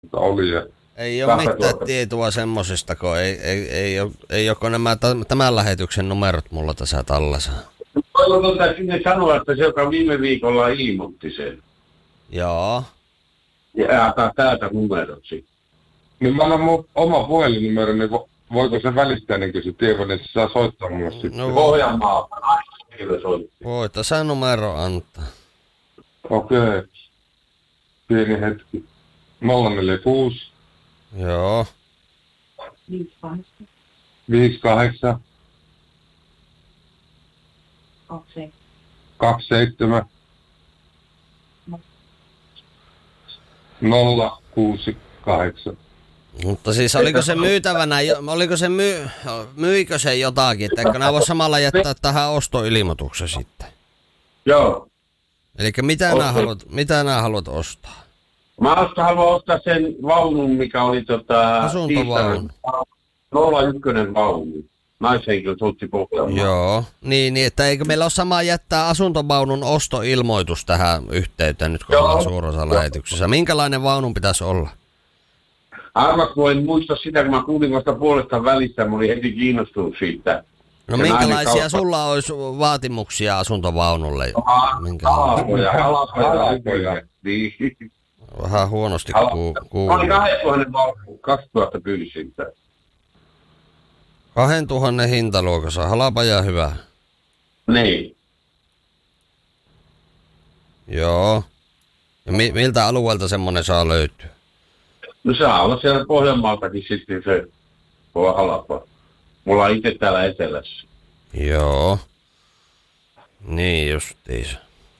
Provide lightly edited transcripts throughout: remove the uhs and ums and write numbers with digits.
oli. Ja Ei ole mitään 2000. tietoa semmosesta, kun ei ole nämä tämän lähetyksen numerot mulla tässä tallessa. Toivotaan sinne sanoa, että se, joka viime viikolla ilmoitti sen. Joo. Ja antaa täältä numerot sitten. Niin mä annan mun oma puhelinnumero, niin voiko se välittää niin kuin se tieto, niin se saa soittaa mulle sitten. No, Pohjanmaa, henkilö soitti. voi tässä numero antaa. Okei. Pieni hetki. 046 Joo. 58 27 068. Mutta siis oliko se myytävänä, myikö se jotakin, että eikö nämä voi samalla jättää tähän ostoilmoituksen sitten? Joo. Eli mitä nää haluat ostaa? Mä haluan ottaa sen vaunun, mikä oli Asuntovaunu. 01 vaunu. Naishenkilö soitti Pohjanmaan. Joo, niin, että eikö meillä ole sama jättää asuntovaunun ostoilmoitus tähän yhteyteen nyt kun ollaan suorassa lähetyksessä. Minkälainen vaunun pitäisi olla? Arvas, kun en muista sitä, kun mä kuulin vasta puolesta välistä, mä olin heti kiinnostunut siitä. No minkälaisia sulla olisi vaatimuksia asuntovaunulle? Halpoja. Niin. Vähän huonosti kuuluu. Oli 2000 vaunu, 2000 pyysi siitä. 2000 hintaluokassa, halpa ja hyvä. Niin. Joo. Ja miltä alueelta semmonen saa löytyä? No saa olla siellä Pohjanmaaltakin sitten se on halpa. Mulla on itse täällä etelässä. Joo. Niin justiinsa.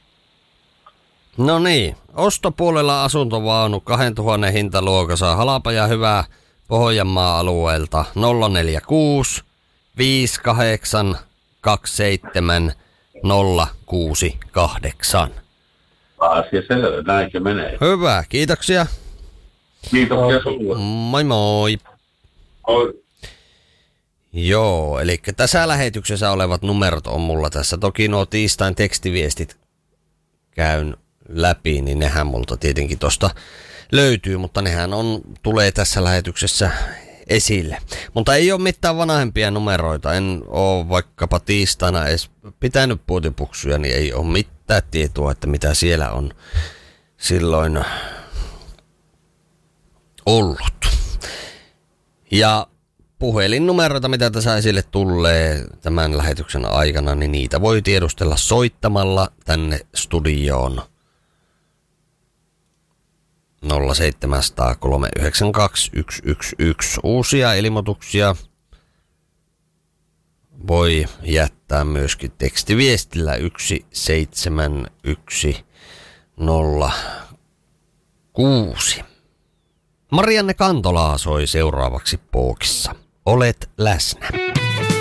No niin, ostopuolella asuntovaunu 2000 hintaluokassa, halpa ja hyvä Pohjanmaan alueelta 046 58 27 068. Asia selvä, näin se menee. Hyvä, kiitoksia. Kiitoksia sulle. Moi moi. Moi. Joo, eli tässä lähetyksessä olevat numerot on mulla tässä. Toki nuo tiistain tekstiviestit käyn läpi, niin nehän multa tietenkin tosta löytyy, mutta nehän tulee tässä lähetyksessä esille. Mutta ei ole mitään vanhempia numeroita. En ole vaikkapa tiistaina edes pitänyt puotipuksuja, niin ei ole mitään tietoa, että mitä siellä on silloin ollut. Ja puhelinnumeroita, mitä tässä esille tulee tämän lähetyksen aikana, niin niitä voi tiedustella soittamalla tänne studioon 0700 392 111. Uusia ilmoituksia voi jättää myöskin tekstiviestillä 17106. Marianne Kantolaa soi seuraavaksi Pookissa. Olet läsnä.